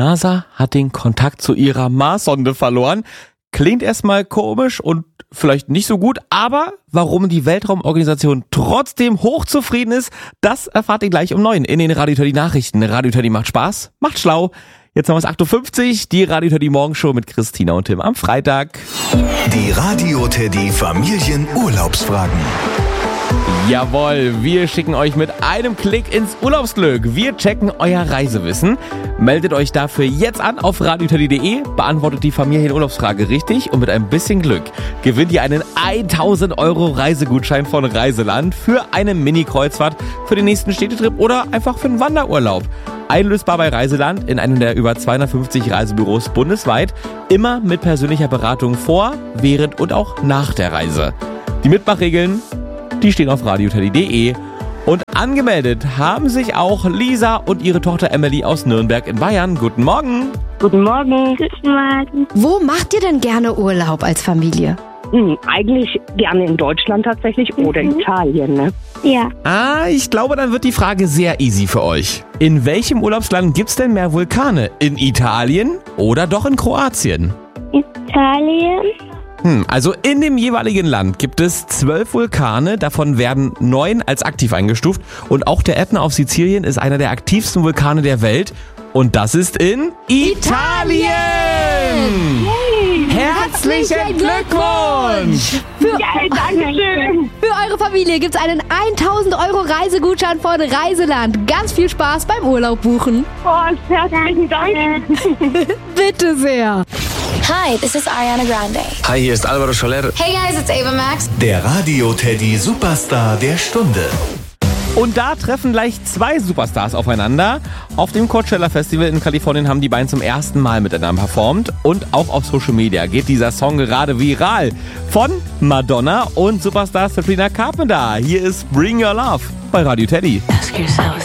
NASA hat den Kontakt zu ihrer Marssonde verloren. Klingt erstmal komisch und vielleicht nicht so gut, aber warum die Weltraumorganisation trotzdem hochzufrieden ist, das erfahrt ihr gleich um 9 in den Radio Teddy Nachrichten. Radio Teddy macht Spaß, macht schlau. Jetzt haben wir es 8.50 Uhr, die Radio Teddy Morgenshow mit Christina und Tim am Freitag. Die Radio Teddy Familienurlaubsfragen. Jawohl, wir schicken euch mit einem Klick ins Urlaubsglück. Wir checken euer Reisewissen. Meldet euch dafür jetzt an auf radioteddy.de, beantwortet die Familienurlaubsfrage richtig und mit ein bisschen Glück gewinnt ihr einen 1.000 € Reisegutschein von Reiseland für eine Mini-Kreuzfahrt für den nächsten Städtetrip oder einfach für einen Wanderurlaub. Einlösbar bei Reiseland in einem der über 250 Reisebüros bundesweit, immer mit persönlicher Beratung vor, während und auch nach der Reise. Die Mitmachregeln, die stehen auf radioteddy.de. Und angemeldet haben sich auch Lisa und ihre Tochter Emily aus Nürnberg in Bayern. Guten Morgen. Guten Morgen. Guten Morgen. Wo macht ihr denn gerne Urlaub als Familie? Eigentlich gerne in Deutschland tatsächlich oder Italien, ne? Ja, Ich glaube, dann wird die Frage sehr easy für euch. In welchem Urlaubsland gibt's denn mehr Vulkane? In Italien oder doch in Kroatien? Italien. Also in dem jeweiligen Land gibt es 12 Vulkane, davon werden 9 als aktiv eingestuft und auch der Ätna auf Sizilien ist einer der aktivsten Vulkane der Welt und das ist in Italien! Herzlichen Glückwunsch! Dankeschön. Für eure Familie gibt's einen 1.000 € Reisegutschein von Reiseland. Ganz viel Spaß beim Urlaub buchen. Herzlichen Dank. Bitte sehr. Hi, this is Ariana Grande. Hi, hier ist Alvaro Soler. Hey guys, it's Ava Max. Der Radio Teddy Superstar der Stunde. Und da treffen gleich 2 Superstars aufeinander. Auf dem Coachella Festival in Kalifornien haben die beiden zum ersten Mal miteinander performt. Und auch auf Social Media geht dieser Song gerade viral. Von Madonna und Superstar Sabrina Carpenter. Hier ist Bring Your Love bei Radio Teddy. Ask yourself.